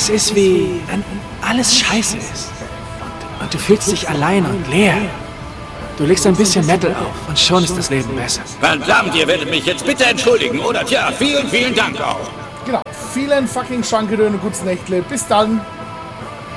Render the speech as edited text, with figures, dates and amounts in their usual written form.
Es ist wie, wenn alles scheiße ist. Und du fühlst dich allein und leer. Du legst ein bisschen Metal auf und schon ist das Leben besser. Verdammt, ihr werdet mich jetzt bitte entschuldigen, oder? Tja, vielen, vielen Dank auch. Genau. Vielen fucking Dank und gutes Nächtle. Bis dann.